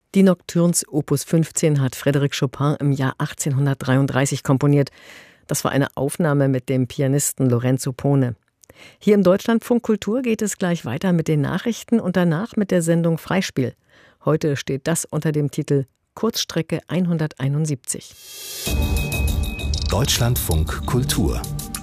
Die Nocturnes Opus 15 hat Frédéric Chopin im Jahr 1833 komponiert. Das war eine Aufnahme mit dem Pianisten Lorenzo Pone. Hier im Deutschlandfunk Kultur geht es gleich weiter mit den Nachrichten und danach mit der Sendung Freispiel. Heute steht das unter dem Titel Kurzstrecke 171. Deutschlandfunk Kultur.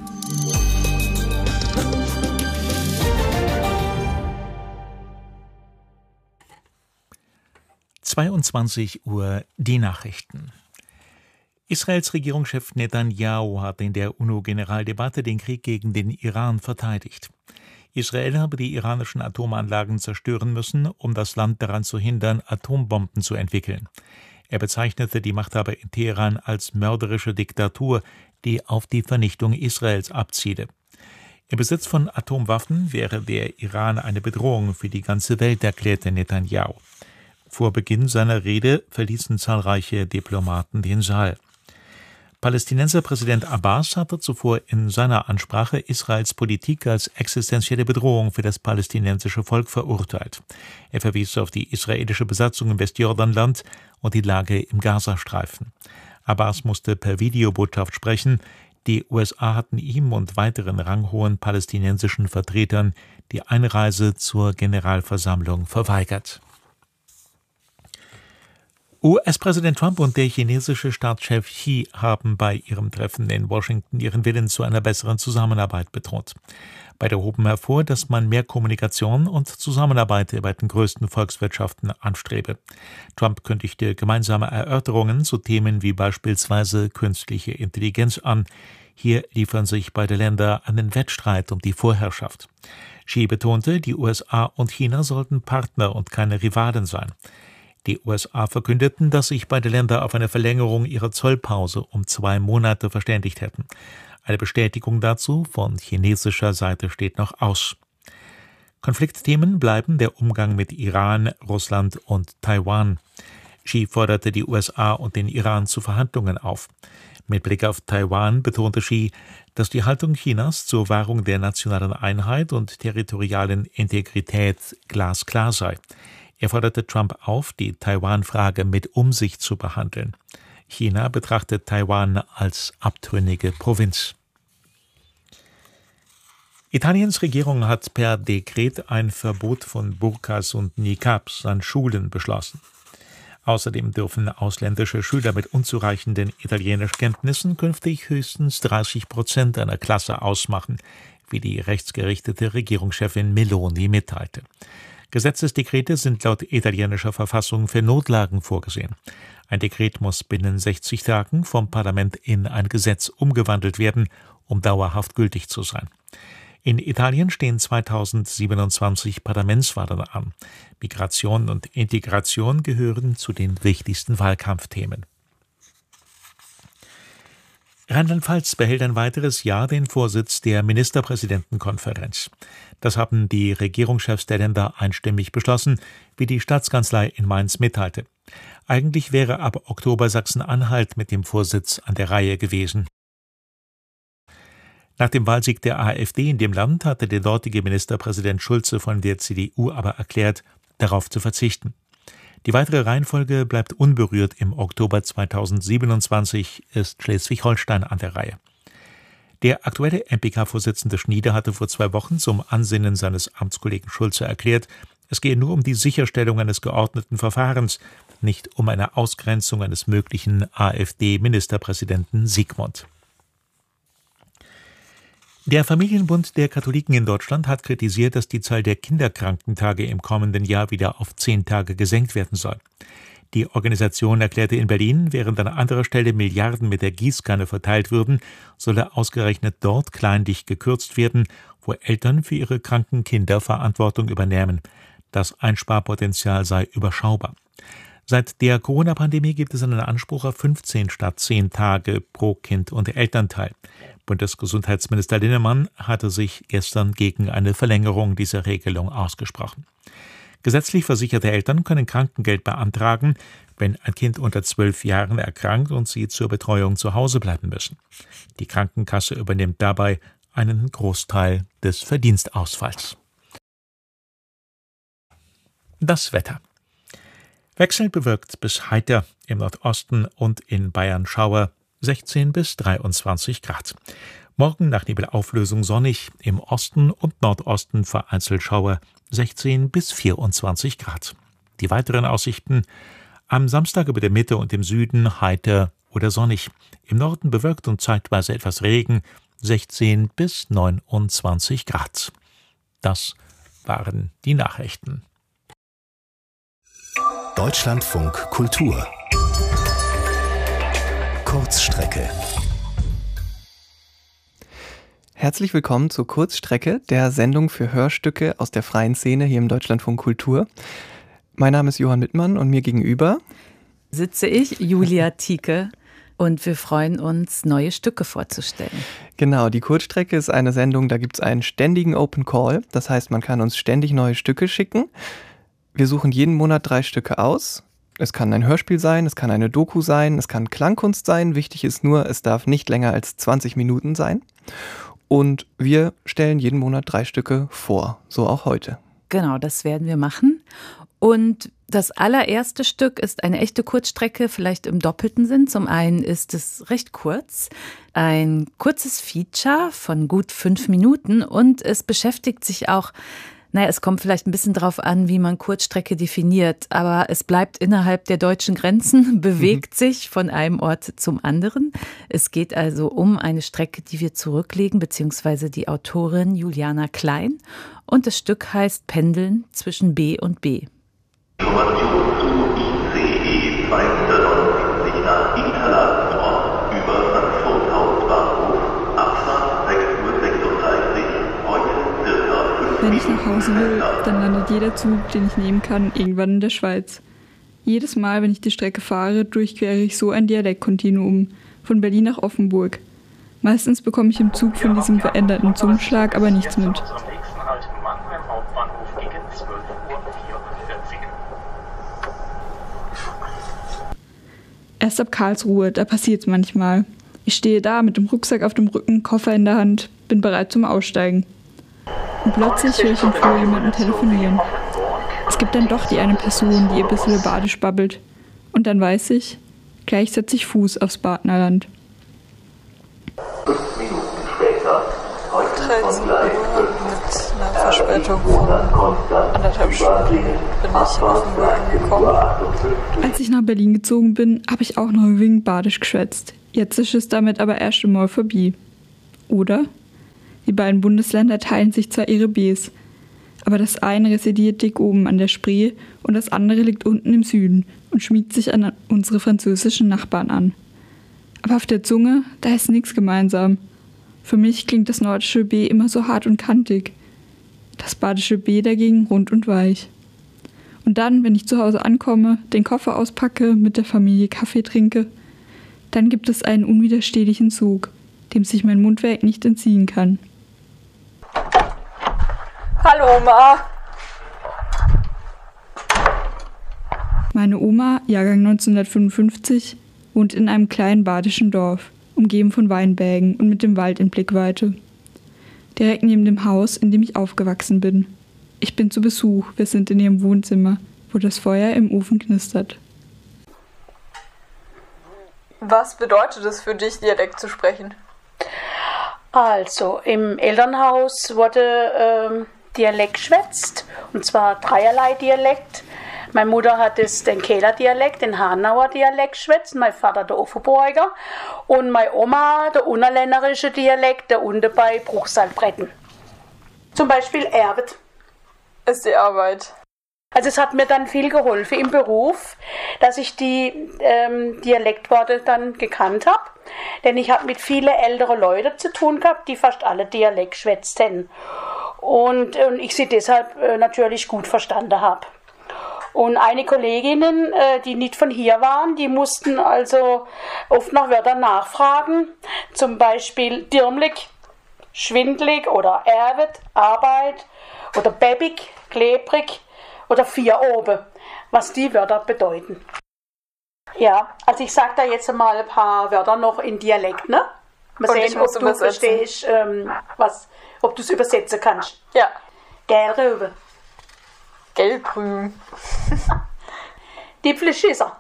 Uhr die Nachrichten. Israels Regierungschef Netanyahu hat in der UNO-Generaldebatte den Krieg gegen den Iran verteidigt. Israel habe die iranischen Atomanlagen zerstören müssen, um das Land daran zu hindern, Atombomben zu entwickeln. Er bezeichnete die Machthaber in Teheran als mörderische Diktatur, die auf die Vernichtung Israels abziele. Im Besitz von Atomwaffen wäre der Iran eine Bedrohung für die ganze Welt, erklärte Netanyahu. Vor Beginn seiner Rede verließen zahlreiche Diplomaten den Saal. Palästinenser Präsident Abbas hatte zuvor in seiner Ansprache Israels Politik als existenzielle Bedrohung für das palästinensische Volk verurteilt. Er verwies auf die israelische Besatzung im Westjordanland und die Lage im Gazastreifen. Abbas musste per Videobotschaft sprechen. Die USA hatten ihm und weiteren ranghohen palästinensischen Vertretern die Einreise zur Generalversammlung verweigert. US-Präsident Trump und der chinesische Staatschef Xi haben bei ihrem Treffen in Washington ihren Willen zu einer besseren Zusammenarbeit betont. Beide hoben hervor, dass man mehr Kommunikation und Zusammenarbeit der beiden größten Volkswirtschaften anstrebe. Trump kündigte gemeinsame Erörterungen zu Themen wie beispielsweise künstliche Intelligenz an. Hier liefern sich beide Länder einen Wettstreit um die Vorherrschaft. Xi betonte, die USA und China sollten Partner und keine Rivalen sein. Die USA verkündeten, dass sich beide Länder auf eine Verlängerung ihrer Zollpause um 2 Monate verständigt hätten. Eine Bestätigung dazu von chinesischer Seite steht noch aus. Konfliktthemen bleiben der Umgang mit Iran, Russland und Taiwan. Xi forderte die USA und den Iran zu Verhandlungen auf. Mit Blick auf Taiwan betonte Xi, dass die Haltung Chinas zur Wahrung der nationalen Einheit und territorialen Integrität glasklar sei. Er forderte Trump auf, die Taiwan-Frage mit Umsicht zu behandeln. China betrachtet Taiwan als abtrünnige Provinz. Italiens Regierung hat per Dekret ein Verbot von Burkas und Niqabs an Schulen beschlossen. Außerdem dürfen ausländische Schüler mit unzureichenden Italienischkenntnissen künftig höchstens 30% einer Klasse ausmachen, wie die rechtsgerichtete Regierungschefin Meloni mitteilte. Gesetzesdekrete sind laut italienischer Verfassung für Notlagen vorgesehen. Ein Dekret muss binnen 60 Tagen vom Parlament in ein Gesetz umgewandelt werden, um dauerhaft gültig zu sein. In Italien stehen 2027 Parlamentswahlen an. Migration und Integration gehören zu den wichtigsten Wahlkampfthemen. Rheinland-Pfalz behält ein weiteres Jahr den Vorsitz der Ministerpräsidentenkonferenz. Das haben die Regierungschefs der Länder einstimmig beschlossen, wie die Staatskanzlei in Mainz mitteilte. Eigentlich wäre ab Oktober Sachsen-Anhalt mit dem Vorsitz an der Reihe gewesen. Nach dem Wahlsieg der AfD in dem Land hatte der dortige Ministerpräsident Schulze von der CDU aber erklärt, darauf zu verzichten. Die weitere Reihenfolge bleibt unberührt. Im Oktober 2027 ist Schleswig-Holstein an der Reihe. Der aktuelle MPK-Vorsitzende Schnieder hatte vor 2 Wochen zum Ansinnen seines Amtskollegen Schulze erklärt, es gehe nur um die Sicherstellung eines geordneten Verfahrens, nicht um eine Ausgrenzung eines möglichen AfD-Ministerpräsidenten Sigmund. Der Familienbund der Katholiken in Deutschland hat kritisiert, dass die Zahl der Kinderkrankentage im kommenden Jahr wieder auf 10 Tage gesenkt werden soll. Die Organisation erklärte in Berlin, während an anderer Stelle Milliarden mit der Gießkanne verteilt würden, solle ausgerechnet dort kleinlich gekürzt werden, wo Eltern für ihre kranken Kinder Verantwortung übernehmen. Das Einsparpotenzial sei überschaubar. Seit der Corona-Pandemie gibt es einen Anspruch auf 15 statt 10 Tage pro Kind und Elternteil. Bundesgesundheitsminister Linnemann hatte sich gestern gegen eine Verlängerung dieser Regelung ausgesprochen. Gesetzlich versicherte Eltern können Krankengeld beantragen, wenn ein Kind unter 12 Jahren erkrankt und sie zur Betreuung zu Hause bleiben müssen. Die Krankenkasse übernimmt dabei einen Großteil des Verdienstausfalls. Das Wetter. Wechselnd bewölkt bis heiter, im Nordosten und in Bayern Schauer, 16 bis 23 Grad. Morgen nach Nebelauflösung sonnig, im Osten und Nordosten vereinzelt Schauer, 16 bis 24 Grad. Die weiteren Aussichten: am Samstag über der Mitte und im Süden heiter oder sonnig, im Norden bewölkt und zeitweise etwas Regen, 16 bis 29 Grad. Das waren die Nachrichten. Deutschlandfunk Kultur Kurzstrecke. Herzlich willkommen zur Kurzstrecke, der Sendung für Hörstücke aus der freien Szene hier im Deutschlandfunk Kultur. Mein Name ist Johann Mittmann und mir gegenüber sitze ich, Julia Thieke, und wir freuen uns, neue Stücke vorzustellen. Genau, die Kurzstrecke ist eine Sendung, da gibt es einen ständigen Open Call. Das heißt, man kann uns ständig neue Stücke schicken. Wir suchen jeden Monat 3 Stücke aus. Es kann ein Hörspiel sein, es kann eine Doku sein, es kann Klangkunst sein. Wichtig ist nur, es darf nicht länger als 20 Minuten sein. Und wir stellen jeden Monat 3 Stücke vor, so auch heute. Genau, das werden wir machen. Und das allererste Stück ist eine echte Kurzstrecke, vielleicht im doppelten Sinn. Zum einen ist es recht kurz, ein kurzes Feature von gut 5 Minuten und es beschäftigt sich auch, es kommt vielleicht ein bisschen drauf an, wie man Kurzstrecke definiert, aber es bleibt innerhalb der deutschen Grenzen, bewegt sich von einem Ort zum anderen. Es geht also um eine Strecke, die wir zurücklegen, beziehungsweise die Autorin Juliana Klein. Und das Stück heißt Pendeln zwischen B und B. Information zu ICE 279 nach Interlaken über Frankfurt Hauptbahnhof, Abfahrt 6:36 Uhr, heute circa 5 Wenn ich nach Hause will, dann landet jeder Zug, den ich nehmen kann, irgendwann in der Schweiz. Jedes Mal, wenn ich die Strecke fahre, durchquere ich so ein Dialektkontinuum, von Berlin nach Offenburg. Meistens bekomme ich im Zug von diesem veränderten Zungenschlag aber nichts mit. Erst ab Karlsruhe, da passiert's manchmal. Ich stehe da mit dem Rucksack auf dem Rücken, Koffer in der Hand, bin bereit zum Aussteigen. Und plötzlich höre ich im Flur jemanden telefonieren. Es gibt dann doch die eine Person, die ihr bisschen badisch babbelt. Und dann weiß ich, gleich setze ich Fuß aufs Badnerland. 5 Minuten später, heute 13 Uhr mit einer Verspätung von 1,5 Stunden bin ich in Offenburg angekommen. Als ich nach Berlin gezogen bin, habe ich auch noch wegen badisch geschwätzt. Jetzt ist es damit aber erst einmal vorbei. Oder? Die beiden Bundesländer teilen sich zwar ihre Bs, aber das eine residiert dick oben an der Spree und das andere liegt unten im Süden und schmiegt sich an unsere französischen Nachbarn an. Aber auf der Zunge, da ist nichts gemeinsam. Für mich klingt das nordische B immer so hart und kantig. Das badische B dagegen rund und weich. Und dann, wenn ich zu Hause ankomme, den Koffer auspacke, mit der Familie Kaffee trinke, dann gibt es einen unwiderstehlichen Zug, dem sich mein Mundwerk nicht entziehen kann. Hallo Oma. Meine Oma, Jahrgang 1955, wohnt in einem kleinen badischen Dorf, umgeben von Weinbergen und mit dem Wald in Blickweite. Direkt neben dem Haus, in dem ich aufgewachsen bin. Ich bin zu Besuch, wir sind in ihrem Wohnzimmer, wo das Feuer im Ofen knistert. Was bedeutet es für dich, Dialekt zu sprechen? Also, im Elternhaus wurde Dialekt geschwätzt, und zwar dreierlei Dialekt. Meine Mutter hat den Kehler Dialekt, den Hanauer Dialekt geschwätzt, mein Vater der Offenburger und meine Oma der unterländerische Dialekt, der unten bei Bruchsalbretten. Zum Beispiel Erwet. Ist die Arbeit. Also es hat mir dann viel geholfen im Beruf, dass ich die Dialektworte dann gekannt habe. Denn ich habe mit vielen älteren Leuten zu tun gehabt, die fast alle Dialekt schwätzten. Und ich sie deshalb natürlich gut verstanden habe. Und einige Kolleginnen, die nicht von hier waren, die mussten also oft nach Wörtern nachfragen. Zum Beispiel dirmlig, schwindlig oder Erwet, Arbeit oder bäbig, klebrig oder vier oben, was die Wörter bedeuten. Ja, also ich sage da jetzt mal ein paar Wörter noch in Dialekt, ne? Mal sehen, ob du verstehst, ob du es übersetzen kannst. Ja. Gelröwe. Gelbrühm. Tiefenschisser.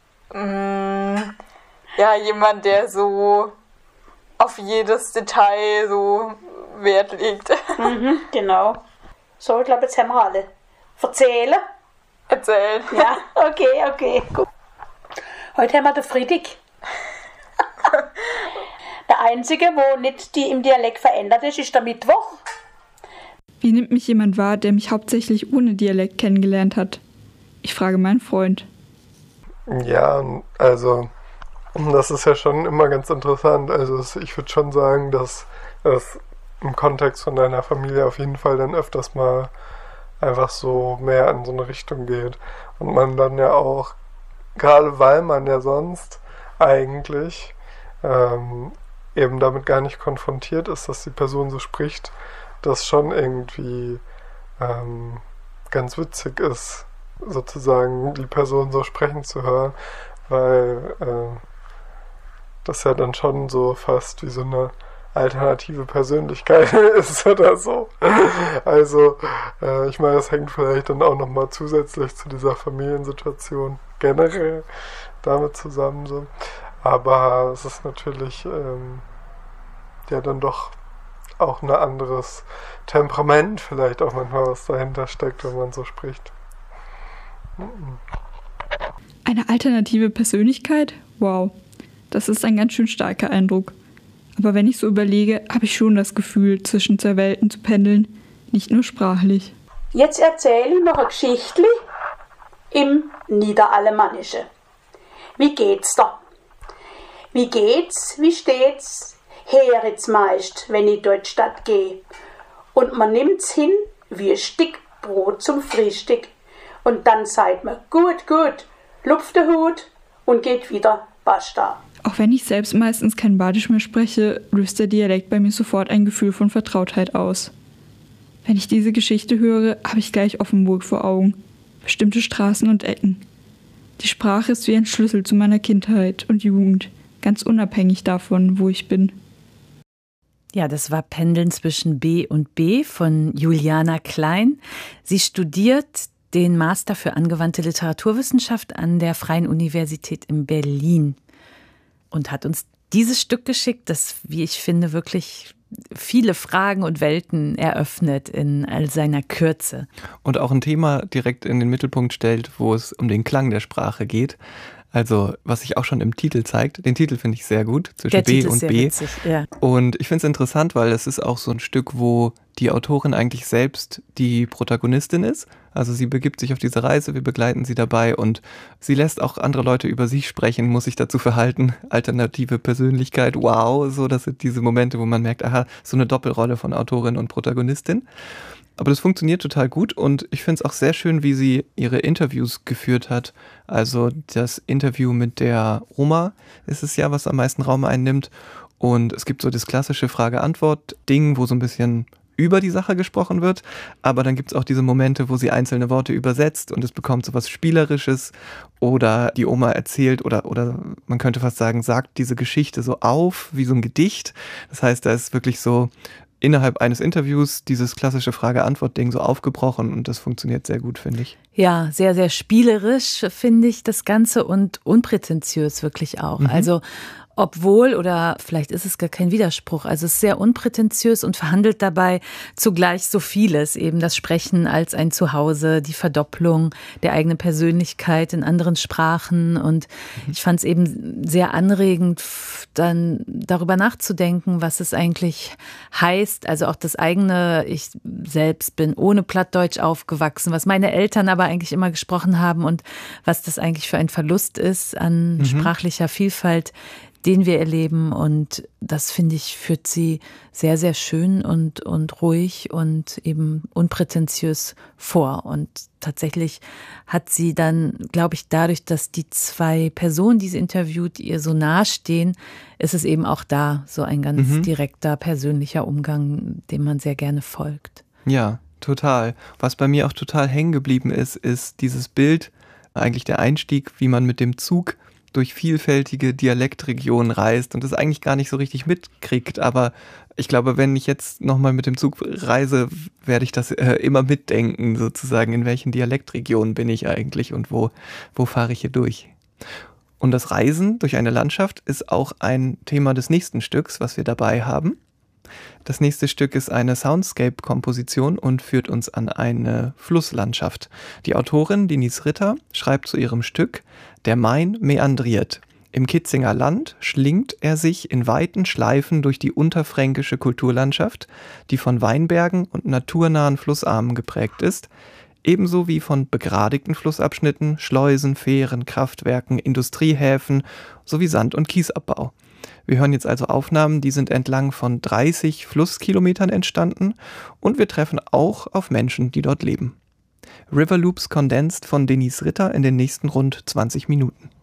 Ja, jemand, der so auf jedes Detail so Wert legt. Genau. So, ich glaube, jetzt haben wir alle. Erzählen? Erzählen. Ja, okay, gut. Heute haben wir den Friedrich. Der Einzige, wo nicht die im Dialekt verändert ist der Mittwoch. Wie nimmt mich jemand wahr, der mich hauptsächlich ohne Dialekt kennengelernt hat? Ich frage meinen Freund. Ja, also das ist ja schon immer ganz interessant. Also ich würde schon sagen, dass es im Kontext von deiner Familie auf jeden Fall dann öfters mal einfach so mehr in so eine Richtung geht. Und man dann ja auch, gerade weil man ja sonst eigentlich eben damit gar nicht konfrontiert ist, dass die Person so spricht, das schon irgendwie ganz witzig ist, sozusagen die Person so sprechen zu hören, weil das ja dann schon so fast wie so eine alternative Persönlichkeit ist oder so. Also ich meine, das hängt vielleicht dann auch nochmal zusätzlich zu dieser Familiensituation generell damit zusammen so. Aber es ist natürlich ja dann doch auch ein anderes Temperament vielleicht auch manchmal, was dahinter steckt, wenn man so spricht. Eine alternative Persönlichkeit? Wow, das ist ein ganz schön starker Eindruck. Aber wenn ich so überlege, habe ich schon das Gefühl, zwischen zwei Welten zu pendeln, nicht nur sprachlich. Jetzt erzähle ich noch eine Geschichte im Niederalemannischen. Wie geht's da? Wie geht's? Wie steht's? Her jetzt meist, wenn ich durch die Stadt gehe. Und man nimmt's hin wie ein Stück Brot zum Frühstück. Und dann sagt man, gut, lupft der Hut und geht wieder, basta. Auch wenn ich selbst meistens kein Badisch mehr spreche, löst der Dialekt bei mir sofort ein Gefühl von Vertrautheit aus. Wenn ich diese Geschichte höre, habe ich gleich Offenburg vor Augen. Bestimmte Straßen und Ecken. Die Sprache ist wie ein Schlüssel zu meiner Kindheit und Jugend, ganz unabhängig davon, wo ich bin. Ja, das war Pendeln zwischen B und B von Juliana Klein. Sie studiert den Master für angewandte Literaturwissenschaft an der Freien Universität in Berlin und hat uns dieses Stück geschickt, das, wie ich finde, wirklich viele Fragen und Welten eröffnet in all seiner Kürze. Und auch ein Thema direkt in den Mittelpunkt stellt, wo es um den Klang der Sprache geht. Also, was sich auch schon im Titel zeigt. Den Titel finde ich sehr gut, zwischen B und B. Witzig, ja. Und ich finde es interessant, weil es ist auch so ein Stück, wo die Autorin eigentlich selbst die Protagonistin ist. Also sie begibt sich auf diese Reise, wir begleiten sie dabei und sie lässt auch andere Leute über sich sprechen, muss sich dazu verhalten. Alternative Persönlichkeit, wow, so, das sind diese Momente, wo man merkt, aha, so eine Doppelrolle von Autorin und Protagonistin. Aber das funktioniert total gut und ich finde es auch sehr schön, wie sie ihre Interviews geführt hat. Also das Interview mit der Oma ist es ja, was am meisten Raum einnimmt. Und es gibt so das klassische Frage-Antwort-Ding, wo so ein bisschen über die Sache gesprochen wird, aber dann gibt es auch diese Momente, wo sie einzelne Worte übersetzt und es bekommt so was Spielerisches oder die Oma erzählt oder man könnte fast sagen, sagt diese Geschichte so auf, wie so ein Gedicht. Das heißt, da ist wirklich so innerhalb eines Interviews dieses klassische Frage-Antwort-Ding so aufgebrochen und das funktioniert sehr gut, finde ich. Ja, sehr, sehr spielerisch finde ich das Ganze und unprätentiös wirklich auch. Also obwohl, oder vielleicht ist es gar kein Widerspruch, also es ist sehr unprätentiös und verhandelt dabei zugleich so vieles, eben das Sprechen als ein Zuhause, die Verdopplung der eigenen Persönlichkeit in anderen Sprachen und ich fand es eben sehr anregend, dann darüber nachzudenken, was es eigentlich heißt, also auch das eigene, ich selbst bin ohne Plattdeutsch aufgewachsen, was meine Eltern aber eigentlich immer gesprochen haben und was das eigentlich für ein Verlust ist an sprachlicher Vielfalt, den wir erleben und das, finde ich, führt sie sehr, sehr schön und ruhig und eben unprätentiös vor und tatsächlich hat sie dann, glaube ich, dadurch, dass die zwei Personen, die sie interviewt, ihr so nahe stehen, ist es eben auch da so ein ganz direkter, persönlicher Umgang, dem man sehr gerne folgt. Ja, total. Was bei mir auch total hängen geblieben ist, ist dieses Bild, eigentlich der Einstieg, wie man mit dem Zug durch vielfältige Dialektregionen reist und das eigentlich gar nicht so richtig mitkriegt. Aber ich glaube, wenn ich jetzt nochmal mit dem Zug reise, werde ich das immer mitdenken, sozusagen, in welchen Dialektregionen bin ich eigentlich und wo fahre ich hier durch. Und das Reisen durch eine Landschaft ist auch ein Thema des nächsten Stücks, was wir dabei haben. Das nächste Stück ist eine Soundscape-Komposition und führt uns an eine Flusslandschaft. Die Autorin Denise Ritter schreibt zu ihrem Stück: Der Main meandriert. Im Kitzinger Land schlingt er sich in weiten Schleifen durch die unterfränkische Kulturlandschaft, die von Weinbergen und naturnahen Flussarmen geprägt ist, ebenso wie von begradigten Flussabschnitten, Schleusen, Fähren, Kraftwerken, Industriehäfen sowie Sand- und Kiesabbau. Wir hören jetzt also Aufnahmen, die sind entlang von 30 Flusskilometern entstanden und wir treffen auch auf Menschen, die dort leben. River Loops Condensed von Denise Ritter in den nächsten rund 20 Minuten.